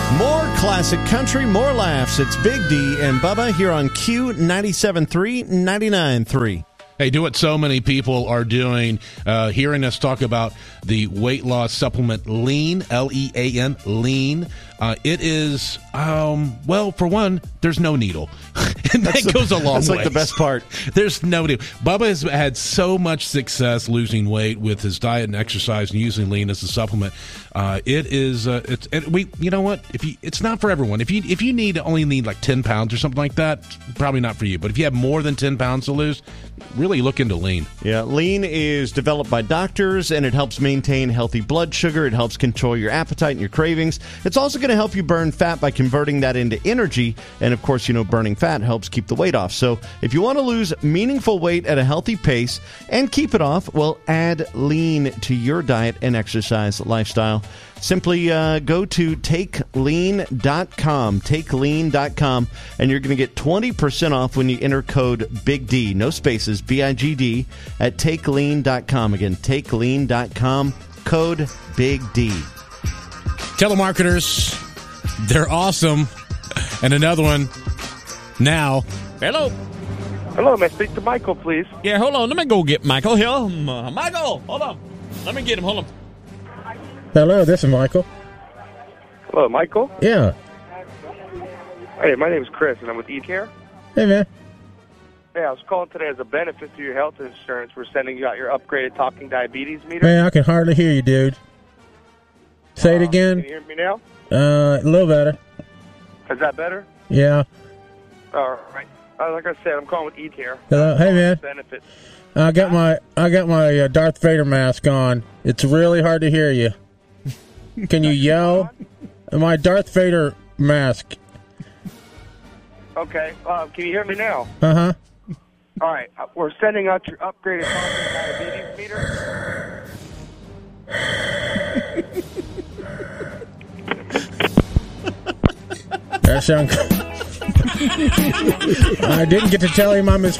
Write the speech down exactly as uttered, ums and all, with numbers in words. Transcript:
More classic country, more laughs. It's Big D and Bubba here on Q ninety-seven point three, ninety-nine point three. Hey, do what so many people are doing, uh, hearing us talk about the weight loss supplement Lean, L E A N, Lean. Uh, it is, um, well, for one, there's no needle. And that that's goes the, a long way. That's like the best part. There's no needle. Bubba has had so much success losing weight with his diet and exercise and using Lean as a supplement. Uh, it is, uh, it's, it, we, you know what? If you, it's not for everyone. If you, if you need only need like ten pounds or something like that, probably not for you. But if you have more than ten pounds to lose, really look into Lean. Yeah, Lean is developed by doctors, and it helps maintain healthy blood sugar. It helps control your appetite and your cravings. It's also going to help you burn fat by converting that into energy. And, of course, you know, burning fat helps keep the weight off. So if you want to lose meaningful weight at a healthy pace and keep it off, well, add Lean to your diet and exercise lifestyle. Simply uh, go to take lean dot com, take lean dot com, and you're going to get twenty percent off when you enter code Big D, no spaces, B I G D, at take lean dot com. Again, take lean dot com, code Big D. Telemarketers, they're awesome. And another one now. Hello. Hello, may I speak to Michael, please? Yeah, hold on. Let me go get Michael here. Um, uh, Michael, hold on. Let me get him. Hold on. Hello, this is Michael. Hello, Michael? Yeah. Hey, my name is Chris, and I'm with eCare. Hey, man. Hey, I was calling today as a benefit to your health insurance. We're sending you out your upgraded talking diabetes meter. Man, I can hardly hear you, dude. Say it Uh, again. Can you hear me now? Uh, a little better. Is that better? Yeah. All right. Uh, like I said, I'm calling with eCare. Hello. Hey, man. Benefit. I got my I got my uh, Darth Vader mask on. It's really hard to hear you. Can you yell? My Darth Vader mask. Okay. Uh, can you hear me now? Uh-huh. All right. Uh, we're sending out your upgraded talking diabetes meter. That sounds. I didn't get to tell him I'm his